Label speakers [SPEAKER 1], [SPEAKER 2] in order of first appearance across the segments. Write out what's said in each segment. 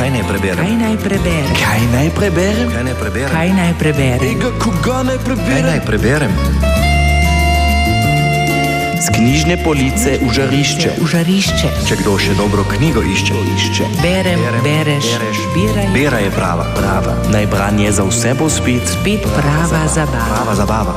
[SPEAKER 1] Kaj naj preberem?
[SPEAKER 2] Kaj naj preberem?
[SPEAKER 1] Kaj naj preberem? Kaj naj preberem?
[SPEAKER 2] Kaj naj preberem?
[SPEAKER 1] Ega, koga naj preberem? Kaj naj preberem?
[SPEAKER 3] Z knjižne police v žarišče.
[SPEAKER 2] V žarišče.
[SPEAKER 1] Če kdo še dobro knjigo išče.
[SPEAKER 2] Berem, bereš, biraj.
[SPEAKER 1] Bera je prava.
[SPEAKER 3] Naj branje za vse bo spet.
[SPEAKER 2] Spet prava zabava.
[SPEAKER 1] Prava zabava.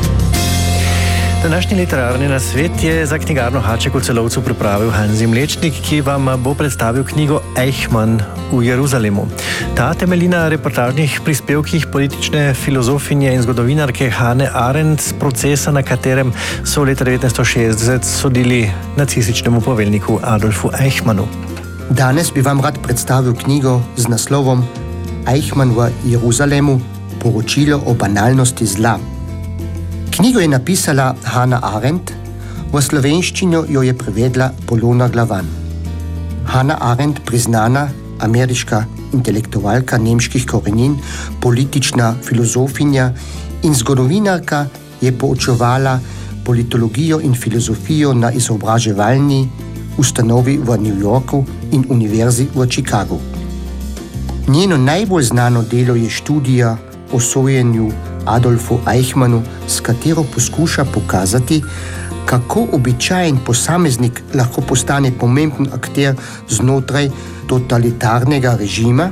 [SPEAKER 1] Današnji literarni nasvet je za knjigarno Haček v Celovcu pripravil Hanzi Mlečnik, ki vam bo predstavil knjigo Eichmann v Jeruzalemu. Ta temelji na reportažnih prispevkih politične filozofinje in zgodovinarke Hane Arendt z procesa, na katerem so leta 1960 sodili nacističnemu poveljniku Adolfu Eichmannu.
[SPEAKER 4] Danes bi vam rad predstavil knjigo z naslovom Eichmann v Jeruzalemu, poročilo o banalnosti zla. Knjigo je napisala Hana Arendt, v slovenščino jo je prevedla Polona Glavan. Hana Arendt, priznana ameriška intelektualka nemških korenin, politična filozofinja in zgodovinarka, je poučevala politologijo in filozofijo na izobraževalni ustanovi v New Yorku in univerzi v Chicagu. Njeno najbolj znano delo je študija o sojenju Adolfu Eichmannu, s katero poskuša pokazati, kako običajen posameznik lahko postane pomemben akter znotraj totalitarnega režima.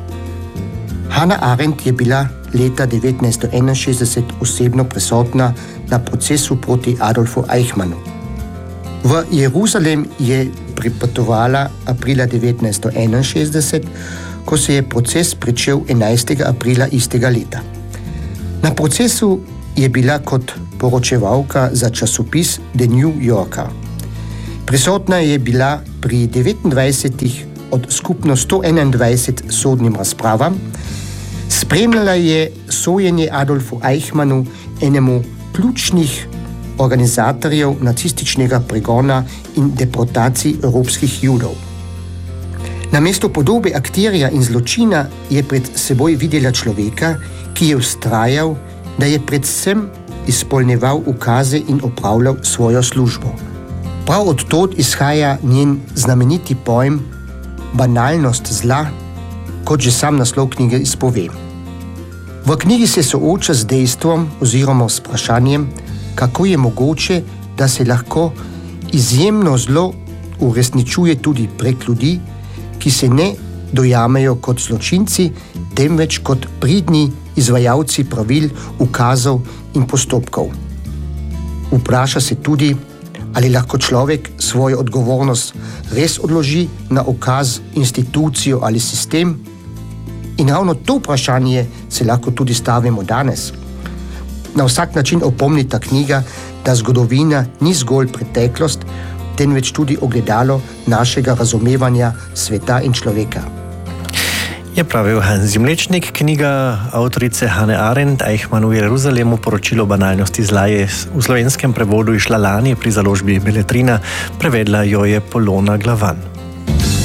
[SPEAKER 4] Hana Arendt je bila leta 1961 osebno prisotna na procesu proti Adolfu Eichmannu. V Jeruzalem je pripotovala aprila 1961, ko se je proces pričel 11. aprila istega leta. Na procesu je bila kot poročevalka za časopis The New Yorker. Prisotna je bila pri 29 od skupno 121 sodnim razpravam, spremljala je sojenje Adolfu Eichmannu, enemu ključnih organizatorjev nacističnega pregona in deportacij evropskih Judov. Namesto podobe akterja in zločina je pred seboj videla človeka, ki je vztrajal, da je predvsem izpolnjeval ukaze in opravljal svojo službo. Prav od tod izhaja njen znameniti pojem banalnost zla, kot že sam naslov knjige izpove. V knjigi se sooča z dejstvom oziroma s vprašanjem, kako je mogoče, da se lahko izjemno zlo uresničuje tudi prek ljudi, ki se ne dojamejo kot zločinci, temveč kot pridni izvajalci pravil, ukazov in postopkov. Vpraša se tudi, ali lahko človek svojo odgovornost res odloži na ukaz, institucijo ali sistem. In ravno to vprašanje se lahko tudi stavimo danes. Na vsak način opomni ta knjiga, da zgodovina ni zgolj preteklost, temveč tudi ogledalo našega razumevanja sveta in človeka.
[SPEAKER 1] Je pravil Hanzi Mlečnik, knjiga avtorice Hane Arendt, Eichmann v Jeruzalemu, poročilo o banalnosti zla, je v slovenskem prevodu išla lani pri založbi Beletrina, prevedla jo je Polona Glavan.